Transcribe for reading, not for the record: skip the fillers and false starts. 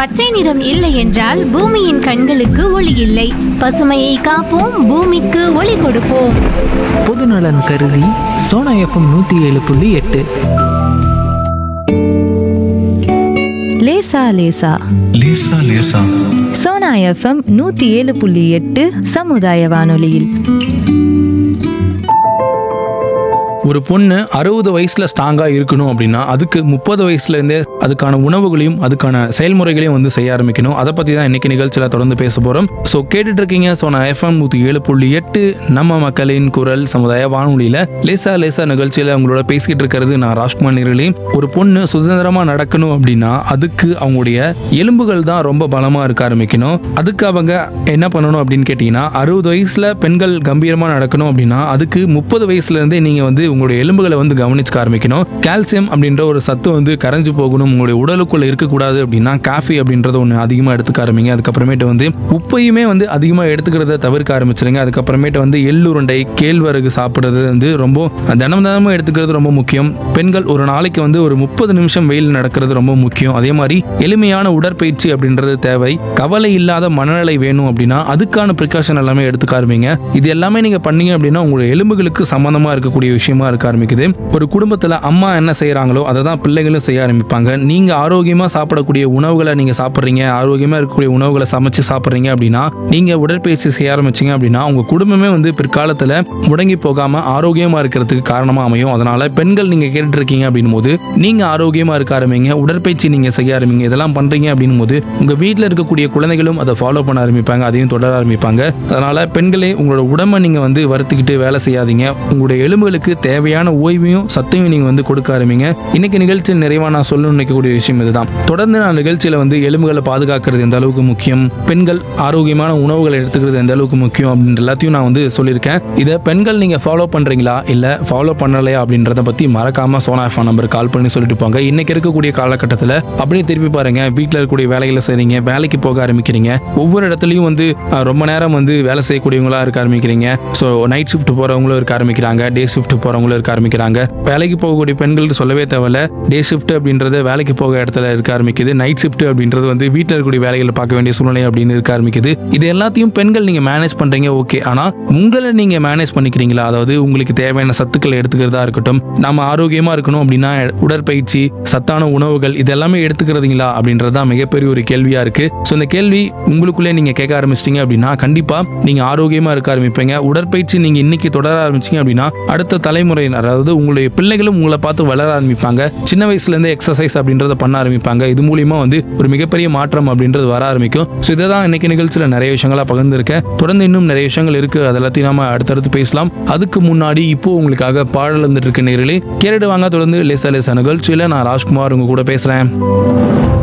பச்சை நிறம் இல்லை என்றால் பூமியின் கண்களுக்கு ஒளி இல்லை. பசுமையை காப்போம், பூமிக்கு ஒளி கொடுப்போம். பொதுநலன் கருதி சோனா எஃப்எம் 107.8. லேசா லேசா லேசா லேசா சோனா எஃப்எம் 107.8 சமுதாய வானொலியில். ஒரு பொண்ணு 60 வயசுல ஸ்ட்ராங்கா இருக்கணும் அப்படின்னா அதுக்கு 30 வயசுல இருந்தே அதுக்கான உணவுகளையும் அதுக்கான செயல்முறைகளையும் வந்து செய்ய ஆரம்பிக்கணும். அதை பத்தி தான் இன்னைக்கு நிகழ்ச்சியில தொடர்ந்து பேச போறோம். ஸோ கேட்டுட்டு இருக்கீங்க சோனா எஃப்எம் 107.8 நம்ம மக்களின் குரல் சமுதாய வானொலியில லேசா லேசா நிகழ்ச்சியில உங்களோட பேசிக்கிட்டு இருக்கிறது நான் ராஜ்குமார் நிரலி. ஒரு பொண்ணு சுதந்திரமா நடக்கணும் அப்படின்னா அதுக்கு அவங்களுடைய எலும்புகள் தான் ரொம்ப பலமா இருக்க ஆரம்பிக்கணும். அதுக்கு அவங்க என்ன பண்ணணும் அப்படின்னு கேட்டீங்கன்னா 60 வயசுல பெண்கள் கம்பீரமா நடக்கணும் அப்படின்னா அதுக்கு 30 வயசுல இருந்தே நீங்க வந்து உங்களுடைய எலும்புகளை வந்து கவனிச்சுக்க ஆரம்பிக்கணும். கால்சியம் அப்படின்ற ஒரு சத்து வந்து கரைஞ்சு போகணும், உங்களுடைய உடலுக்குள்ள இருக்கக்கூடாது அப்படின்னா காஃபி அப்படின்றது ஒன்று அதிகமாக எடுத்துக்க ஆரம்பிங்க. அதுக்கப்புறமேட்டு வந்து உப்பையுமே வந்து அதிகமாக எடுத்துக்கிறத தவிர்க்க ஆரம்பிச்சிருங்க. அதுக்கப்புறமேட்டு வந்து எள்ளுருண்டை, கேழ்வரகு சாப்பிட்றது வந்து ரொம்ப தினமும் எடுத்துக்கிறது ரொம்ப முக்கியம். பெண்கள் ஒரு நாளைக்கு வந்து ஒரு 30 நிமிஷம் வெயில் நடக்கிறது ரொம்ப முக்கியம். அதே மாதிரி எளிமையான உடற்பயிற்சி அப்படின்றது தேவை. கவலை இல்லாத மனநிலை வேணும் அப்படின்னா அதுக்கான ப்ரிகாஷன் எல்லாமே எடுத்துக்க ஆரம்பிங்க. இது எல்லாமே நீங்க பண்ணீங்க அப்படின்னா உங்களுடைய எலும்புகளுக்கு சம்பந்தமா இருக்கக்கூடிய விஷயமா இருக்க ஆரம்பிக்குது. ஒரு குடும்பத்துல அம்மா என்ன செய்யறாங்களோ அதை தான் பிள்ளைகளும் செய்ய ஆரம்பிப்பாங்க. நீங்க ஆரோக்கியமா சாப்பிடக்கூடிய உணவுகளை நீங்க சாப்பிட்றீங்க, ஆரோக்கியமா இருக்கக்கூடிய உணவுகளை சமைச்சு சாப்பிட்றீங்க அப்படின்னா நீங்க உடற்பயிற்சி செய்ய ஆரம்பிச்சீங்க அப்படின்னா உங்க குடும்பமே வந்து பிற்காலத்துல முடங்கி போகாம ஆரோக்கியமா இருக்கிறதுக்கு காரணமா அமையும். அதனால பெண்கள் நீங்க கேட்டு இருக்கீங்க அப்படின்னும் போது நீங்க ஆரோக்கியமா இருக்க ஆரம்பிங்க, உடற்பயிற்சி நீங்க செய்ய ஆரம்பிங்க. இதெல்லாம் பண்றீங்க அப்படின்னும் போது உங்க வீட்டில் இருக்கக்கூடிய குழந்தைகளும் அதை ஃபாலோ பண்ண ஆரம்பிப்பாங்க, அதையும் தொடர ஆரம்பிப்பாங்க. அதனால பெண்களே உங்களோட உடம்பை நீங்க வந்து வருத்திக்கிட்டு வேலை செய்யாதீங்க. உங்களுடைய எலும்புகளுக்கு தேவையான ஓய்வையும் சத்தையும் நீங்க வந்து கொடுக்க ஆரம்பிங்க. இன்னைக்கு நிகழ்ச்சியில் நிறைவா நான் சொல்லணும்னு நினைக்கக்கூடிய விஷயம் இதுதான். தொடர்ந்து நான் நிகழ்ச்சியில வந்து எலும்புகளை பாதுகாக்கிறது எந்த அளவுக்கு முக்கியம், பெண்கள் ஆரோக்கியமான உணவுகளை எடுத்துக்கிறது எந்த அளவுக்கு முக்கியம் அப்படின்ற எல்லாத்தையும் நான் வந்து சொல்லியிருக்கேன். இதை பெண்கள் நீங்க ஃபாலோ பண்றீங்களா இல்ல ஃபாலோ பண்ணலையா அப்படின்றத பத்தி மறக்காம சோனா எஃப்எம் நம்பர் கால் பண்ணி சொல்லிட்டு போங்க. இன்னைக்கு இருக்கக்கூடிய காலகட்டத்தில் அப்படியே திருப்பி பாருங்க, வீட்டில் இருக்கக்கூடிய வேலைகளை செய்றீங்க, வேலைக்கு போக ஆரம்பிக்கிறீங்க, ஒவ்வொரு இடத்துலையும் வந்து ரொம்ப நேரம் வந்து வேலை செய்யக்கூடியவங்களா இருக்க ஆரம்பிக்கிறீங்க. ஸோ நைட் ஷிஃப்ட் போறவங்களும் இருக்க ஆரம்பிக்கிறாங்க, டே ஷிஃப்ட் போறவங்களும் இருக்க ஆரம்பிக்கிறாங்க. வேலைக்கு போகக்கூடிய பெண்களுக்கு சொல்லவே தேவையில்ல, டே ஷிஃப்ட் அப்படின்றது வேலைக்கு போக இடத்துல இருக்க ஆரம்பிக்குது, நைட் ஷிஃப்ட் அப்படின்றது வந்து வீட்டில் இருக்கக்கூடிய வேலைகளை பார்க்க வேண்டிய சூழ்நிலை அப்படின்னு இருக்க ஆரம்பிக்குது. இது எல்லாத்தையும் பெண்கள் நீங்க மேனேஜ் பண்றீங்க, ஓகே. ஆனா உங்களை நீங்க மேனேஜ் பண்ணிக்கிறீங்களா? அதாவது உங்களுக்கு தேவையான சத்துக்களை எடுத்துக்கிறதா இருக்கட்டும், நம்ம ஆரோக்கியமா இருக்கணும் அப்படின்னா உடற்பயிற்சி, சத்தான உணவுகள் இது எல்லாமே எடுத்துக்கிறதுங்களா அப்படின்றதுதான் மிகப்பெரிய ஒரு கேள்வியா இருக்கு. ஸோ இந்த கேள்வி உங்களுக்குள்ளே நீங்க கேட்க ஆரம்பிச்சிட்டீங்க அப்படின்னா கண்டிப்பா நீங்க ஆரோக்கியமா இருக்க ஆரம்பிப்பீங்க. உடற்பயிற்சி நீங்க இன்னைக்கு தொடர ஆரம்பிச்சீங்க அப்படின்னா அடுத்த தலைமுறையினர், அதாவது உங்களுடைய பிள்ளைகளும் உங்களை பார்த்து வளர ஆரம்பிப்பாங்க. சின்ன வயசுல இருந்து எக்ஸசைஸ் அப்படின்றத பண்ண ஆரம்பிப்பாங்க. இது மூலியமா வந்து ஒரு மிகப்பெரிய மாற்றம் அப்படின்றது வர ஆரம்பிக்கும். ஸோ இதை தான் இன்னைக்கு நிகழ்ச்சியில நிறைய விஷயங்களா பகிர்ந்துருக்கேன். தொடர்ந்து இன்னும் நிறைய விஷயங்கள் இருக்கு, அதெல்லாத்தையும் நாம அடுத்தடுத்து பேசலாம். அதுக்கு முன்னாடி இப்போ உங்களுக்காக பாடல் வந்துட்டு இருக்க நேரிலே கேட்டுட்டு வாங்க. தொடர்ந்து லேசா லேசா நிகழ்ச்சியில நான் ராஜ்குமார் உங்க கூட பேசுறேன்.